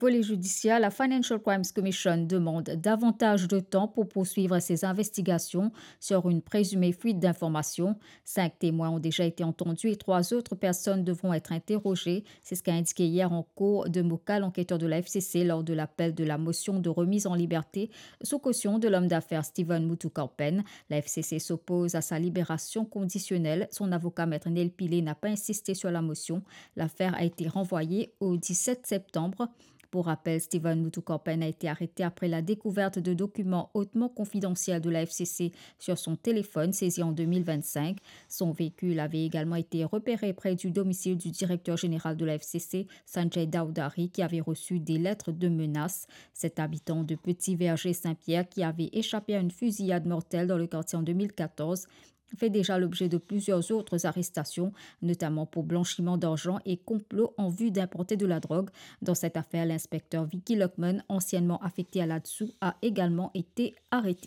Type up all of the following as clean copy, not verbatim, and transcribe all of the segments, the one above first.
Volet judiciaire, la Financial Crimes Commission demande davantage de temps pour poursuivre ses investigations sur une présumée fuite d'informations. 5 témoins ont déjà été entendus et 3 autres personnes devront être interrogées. C'est ce qu'a indiqué hier en cours de Moka, l'enquêteur de la FCC, lors de l'appel de la motion de remise en liberté sous caution de l'homme d'affaires Stephen Mutukorpen. La FCC s'oppose à sa libération conditionnelle. Son avocat, Maître Neil Pillay, n'a pas insisté sur la motion. L'affaire a été renvoyée au 17 septembre. Pour rappel, Stephen Mutukorpen a été arrêté après la découverte de documents hautement confidentiels de la FCC sur son téléphone saisi en 2025. Son véhicule avait également été repéré près du domicile du directeur général de la FCC, Sanjay Dowdary, qui avait reçu des lettres de menaces. Cet habitant de Petit Verger Saint-Pierre, qui avait échappé à une fusillade mortelle dans le quartier en 2014, fait déjà l'objet de plusieurs autres arrestations, notamment pour blanchiment d'argent et complot en vue d'importer de la drogue. Dans cette affaire, l'inspecteur Vicky Lockman, anciennement affecté à là-dessous, a également été arrêté.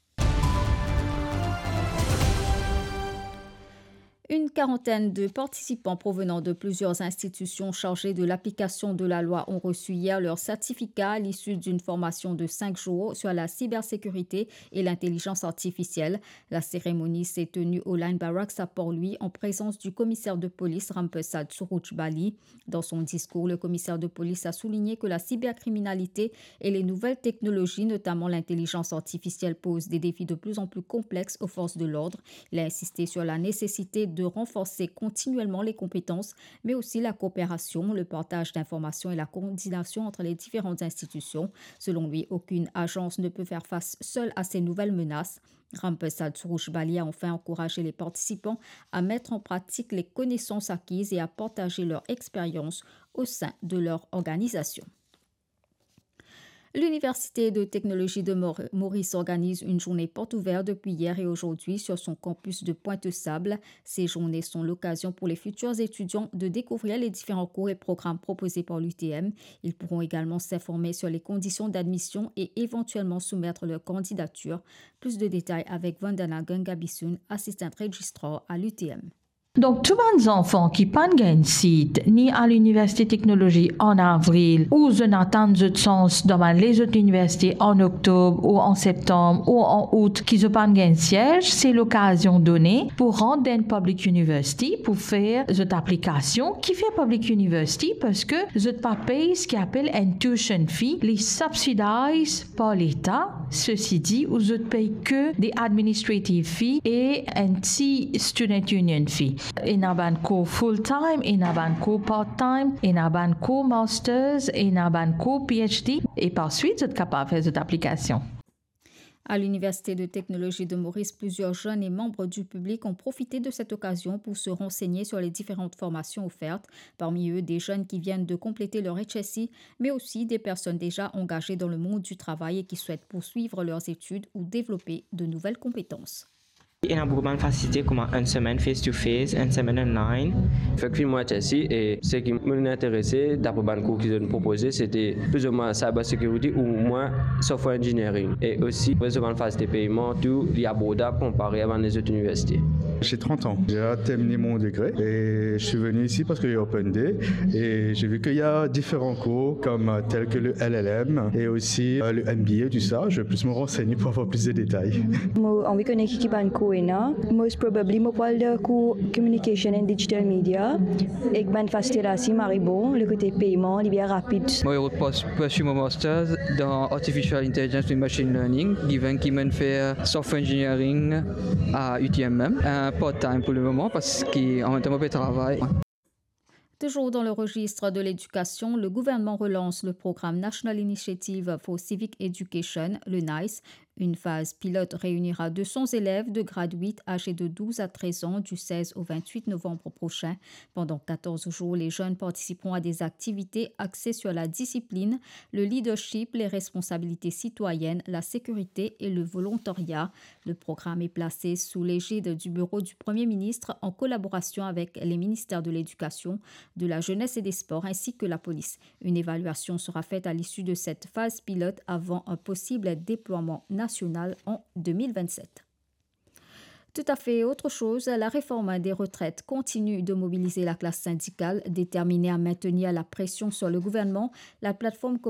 Une quarantaine de participants provenant de plusieurs institutions chargées de l'application de la loi ont reçu hier leur certificat à l'issue d'une formation de 5 jours sur la cybersécurité et l'intelligence artificielle. La cérémonie s'est tenue au Line Barracks à Port-Louis en présence du commissaire de police Rampersad Suruchbali. Dans son discours, le commissaire de police a souligné que la cybercriminalité et les nouvelles technologies, notamment l'intelligence artificielle, posent des défis de plus en plus complexes aux forces de l'ordre. Il a insisté sur la nécessité de renforcer continuellement les compétences, mais aussi la coopération, le partage d'informations et la coordination entre les différentes institutions. Selon lui, aucune agence ne peut faire face seule à ces nouvelles menaces. Rampersad Suruchbali a enfin encouragé les participants à mettre en pratique les connaissances acquises et à partager leur expérience au sein de leur organisation. L'Université de technologie de Maurice organise une journée porte ouverte depuis hier et aujourd'hui sur son campus de Pointe-Sable. Ces journées sont l'occasion pour les futurs étudiants de découvrir les différents cours et programmes proposés par l'UTM. Ils pourront également s'informer sur les conditions d'admission et éventuellement soumettre leur candidature. Plus de détails avec Vandana Gangabisun, assistante registrar à l'UTM. Donc, tous les enfants qui n'ont pas de site ni à l'Université de technologie en avril ou je n'attends de sens dans les autres universités en octobre ou en septembre ou en août qui n'ont pas de siège, c'est l'occasion donnée pour rendre une public university pour faire cette application qui fait public university parce que je pas payer ce qu'on appelle une tuition fee, les subsidisés par l'État. Ceci dit, je ne paye que des administrative fees et un petit student union fee. In a banco full-time, in a banco part-time, in a banco masters, in a banco PhD. Et par suite, vous êtes capable de faire cette application. À l'Université de technologie de Maurice, plusieurs jeunes et membres du public ont profité de cette occasion pour se renseigner sur les différentes formations offertes. Parmi eux, des jeunes qui viennent de compléter leur HSI, mais aussi des personnes déjà engagées dans le monde du travail et qui souhaitent poursuivre leurs études ou développer de nouvelles compétences. Il y a beaucoup de facilité comme une semaine face-to-face, une semaine online. Effectivement, Chelsea, et ce qui m'intéressait d'après le cours qu'ils ont proposé, c'était plus ou moins cybersécurité ou moins software engineering. Et aussi, recevoir une phase de paiement, tout est abordable comparé avec les autres universités. J'ai 30 ans, j'ai terminé mon degré et je suis venu ici parce qu'il y a Open Day et j'ai vu qu'il y a différents cours comme tels que le LLM et aussi le MBA, tout ça. Je vais plus me renseigner pour avoir plus de détails. Most probably mo parle de cours communication and digital media. Ik ben facilitatie Maribor, le côté paiement, il est bien rapide. Moi, je poursuis mon master dans artificial intelligence et machine learning, given qui mène faire software engineering à UTM, un part-time pour le moment parce qu'en même temps, je travaille. Toujours dans le registre de l'éducation, le gouvernement relance le programme National Initiative for Civic Education, le NICE. Une phase pilote réunira 200 élèves de grade 8 âgés de 12 à 13 ans du 16 au 28 novembre prochain. Pendant 14 jours, les jeunes participeront à des activités axées sur la discipline, le leadership, les responsabilités citoyennes, la sécurité et le volontariat. Le programme est placé sous l'égide du bureau du Premier ministre en collaboration avec les ministères de l'Éducation, de la Jeunesse et des Sports ainsi que la police. Une évaluation sera faite à l'issue de cette phase pilote avant un possible déploiement national en 2027. Tout à fait autre chose, la réforme des retraites continue de mobiliser la classe syndicale déterminée à maintenir la pression sur le gouvernement. La plateforme